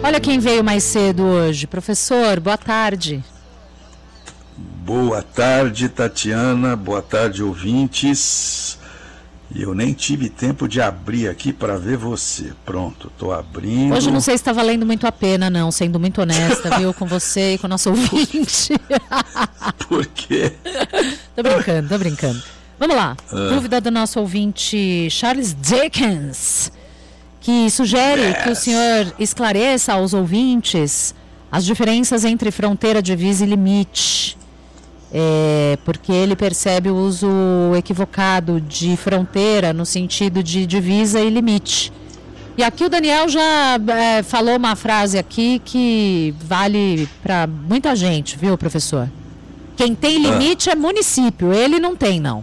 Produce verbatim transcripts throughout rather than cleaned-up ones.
Olha quem veio mais cedo hoje. Professor, boa tarde. Boa tarde, Tatiana. Boa tarde, ouvintes. E eu nem tive tempo de abrir aqui para ver você. Pronto, estou abrindo. Hoje não sei se está valendo muito a pena, não, sendo muito honesta, viu, com você e com o nosso ouvinte. Por quê? Tô brincando, tô brincando. Vamos lá. Ah. Dúvida do nosso ouvinte Charles Dickens, que sugere yes. que o senhor esclareça aos ouvintes as diferenças entre fronteira, divisa e limite. É, porque ele percebe o uso equivocado de fronteira no sentido de divisa e limite. E aqui o Daniel já é, falou uma frase aqui que vale para muita gente, viu, professor? Quem tem limite ah. é município, ele não tem, não.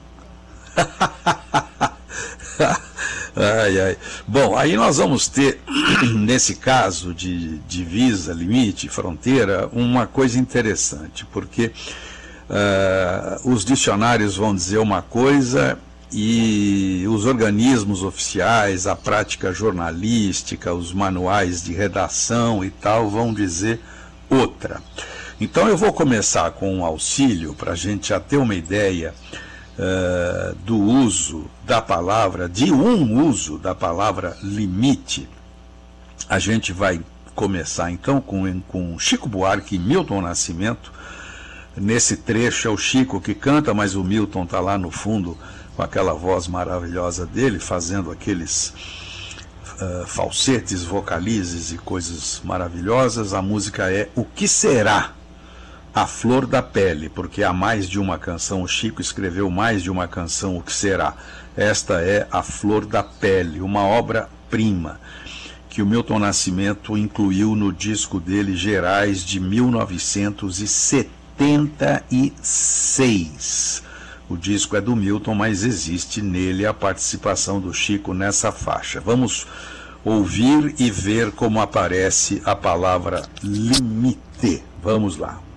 Ai, ai. Bom, aí nós vamos ter, nesse caso de divisa, limite, fronteira, uma coisa interessante, porque uh, os dicionários vão dizer uma coisa e os organismos oficiais, a prática jornalística, os manuais de redação e tal vão dizer outra. Então eu vou começar com um auxílio para a gente já ter uma ideia Uh, do uso da palavra, de um uso da palavra limite. A gente vai começar então com, com Chico Buarque e Milton Nascimento. Nesse trecho é o Chico que canta, mas o Milton está lá no fundo com aquela voz maravilhosa dele, fazendo aqueles uh, falsetes, vocalizes e coisas maravilhosas. A música é O Que Será? A Flor da Pele, porque há mais de uma canção, o Chico escreveu mais de uma canção, O Que Será? Esta é A Flor da Pele, uma obra-prima que o Milton Nascimento incluiu no disco dele, Gerais, de mil novecentos e setenta e seis. O disco é do Milton, mas existe nele a participação do Chico nessa faixa. Vamos ouvir e ver como aparece a palavra limite. Vamos lá.